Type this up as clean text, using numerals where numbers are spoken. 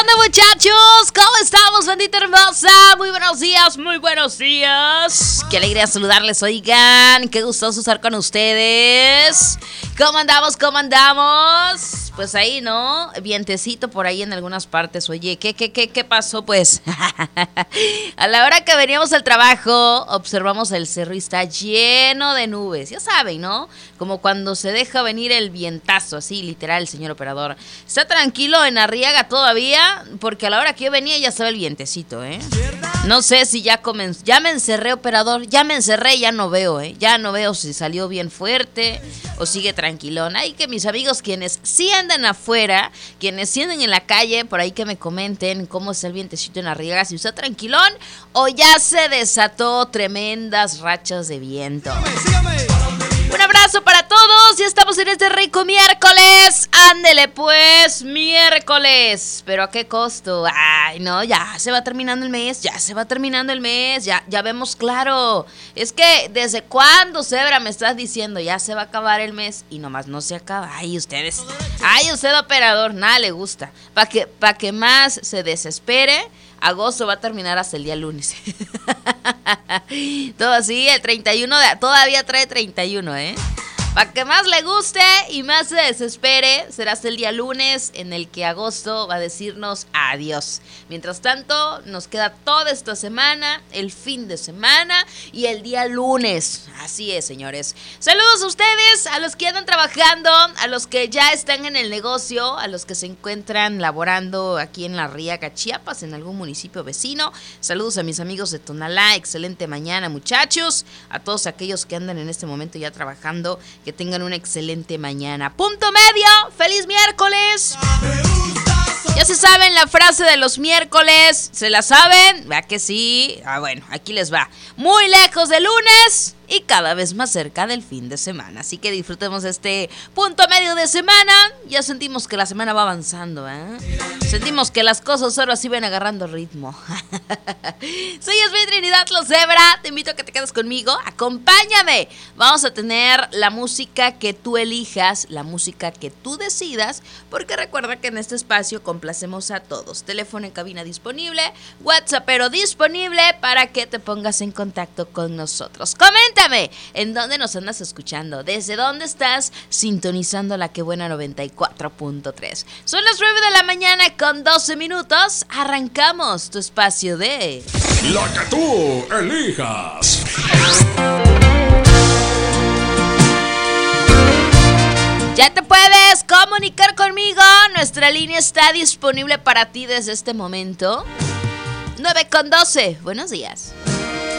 onda, muchachos? ¿Cómo estamos, bandita hermosa? Muy buenos días, muy buenos días. Qué alegría saludarles, oigan. Qué gustoso estar con ustedes. ¿Cómo andamos? ¿Cómo andamos? Pues ahí, ¿no? Vientecito por ahí en algunas partes. Oye, ¿qué pasó, pues? A la hora que veníamos al trabajo, observamos el cerro y está lleno de nubes. Ya saben, ¿no? Como cuando se deja venir el vientazo, así, literal, señor operador. Está tranquilo en Arriaga todavía, porque a la hora que yo venía ya estaba el vientecito, ¿eh? No sé si ya comenzó. Ya me encerré, operador. Ya me encerré, ya no veo, ¿eh? Ya no veo si salió bien fuerte o sigue tranquilón. Ay, que mis amigos, quienes sí andan afuera, quienes sí andan en la calle, por ahí que me comenten cómo está el vientecito en Arriaga, si está tranquilón o ya se desató tremendas rachas de viento. Un abrazo para todos, ya estamos en este rico miércoles. Ándele pues, miércoles. ¿Pero a qué costo? Ay, no, ya se va terminando el mes, ya vemos claro. Es que, ¿desde cuándo, Zebra, me estás diciendo ya se va a acabar el mes? Y nomás no se acaba. Ay, usted operador, nada le gusta. Para que más se desespere, agosto va a terminar hasta el día lunes. Todo así, el 31, todavía trae 31, ¿eh? Para que más le guste y más se desespere, será hasta el día lunes en el que agosto va a decirnos adiós. Mientras tanto, nos queda toda esta semana, el fin de semana y el día lunes. Así es, señores. Saludos a ustedes, a los que andan trabajando, a los que ya están en el negocio, a los que se encuentran laborando aquí en la Arriaga, Chiapas, en algún municipio vecino. Saludos a mis amigos de Tonalá, excelente mañana, muchachos. A todos aquellos que andan en este momento ya trabajando, que tengan una excelente mañana. Punto medio, feliz miércoles. Ya se saben la frase de los miércoles, ¿se la saben? ¿Va que sí? Bueno, aquí les va. Muy lejos del lunes y cada vez más cerca del fin de semana. Así que disfrutemos este punto medio de semana. Ya sentimos que la semana va avanzando, ¿eh? Sentimos que las cosas ahora sí van agarrando ritmo. Soy Esme Trinidad Los Zebra. Te invito a que te quedes conmigo. Acompáñame. Vamos a tener la música que tú elijas, la música que tú decidas, porque recuerda que en este espacio complacemos a todos. Teléfono en cabina disponible, WhatsApp pero disponible para que te pongas en contacto con nosotros. Coméntame en dónde nos andas escuchando, desde dónde estás sintonizando la Que Buena 94.3. Son las 9 de la mañana con 12 minutos. Arrancamos tu espacio de La que tú elijas. Ya te puedes comunicar conmigo. Nuestra línea está disponible para ti desde este momento. 9 con 12. Buenos días.